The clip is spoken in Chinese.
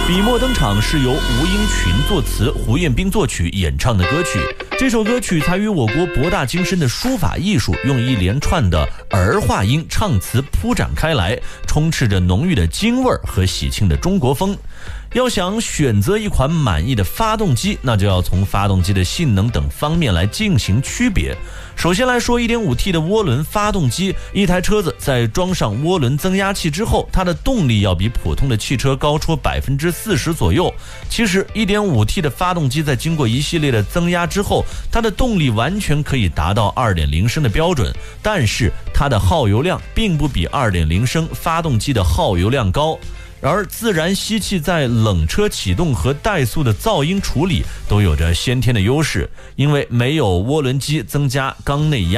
笔墨登场是由吴英群作词，胡彦斌作曲演唱的歌曲。这首歌曲采于我国博大精深的书法艺术，用一连串的儿化音唱词铺展开来，充斥着浓郁的京味和喜庆的中国风。要想选择一款满意的发动机，那就要从发动机的性能等方面来进行区别。首先来说 1.5T 的涡轮发动机，一台车子在装上涡轮增压器之后，它的动力要比普通的汽车高出40%左右。其实 1.5T 的发动机在经过一系列的增压之后，它的动力完全可以达到 2.0 升的标准，但是它的耗油量并不比 2.0 升发动机的耗油量高。而自然吸气在冷车启动和怠速的噪音处理都有着先天的优势，因为没有涡轮机增加缸内压。